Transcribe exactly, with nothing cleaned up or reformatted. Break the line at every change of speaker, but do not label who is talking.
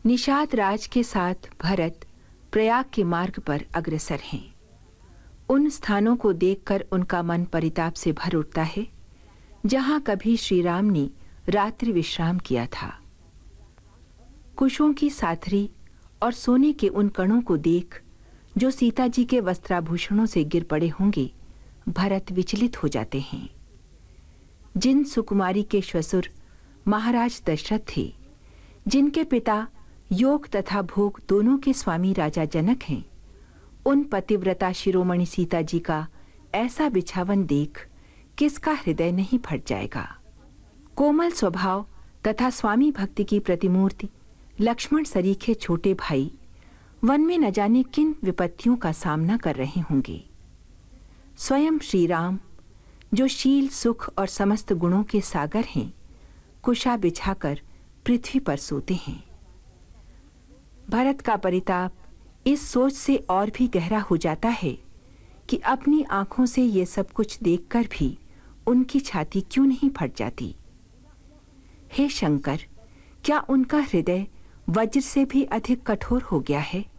निषाद राज के साथ भरत प्रयाग के मार्ग पर अग्रसर हैं। उन स्थानों को देखकर उनका मन परिताप से भर उठता है जहां कभी श्री राम ने रात्रि विश्राम किया था। कुशों की साथरी और सोने के उन कणों को देख जो सीता जी के वस्त्राभूषणों से गिर पड़े होंगे, भरत विचलित हो जाते हैं। जिन सुकुमारी के श्वसुर महाराज दशरथ थे, जिनके पिता योग तथा भोग दोनों के स्वामी राजा जनक हैं, उन पतिव्रता शिरोमणि सीता जी का ऐसा बिछावन देख किसका हृदय नहीं फट जाएगा। कोमल स्वभाव तथा स्वामी भक्ति की प्रतिमूर्ति लक्ष्मण सरीखे छोटे भाई वन में न जाने किन विपत्तियों का सामना कर रहे होंगे। स्वयं श्री राम, जो शील सुख और समस्त गुणों के सागर हैं, कुशा बिछाकर पृथ्वी पर सोते हैं। भरत का परिताप इस सोच से और भी गहरा हो जाता है कि अपनी आंखों से ये सब कुछ देखकर भी उनकी छाती क्यों नहीं फट जाती। हे शंकर, क्या उनका हृदय वज्र से भी अधिक कठोर हो गया है?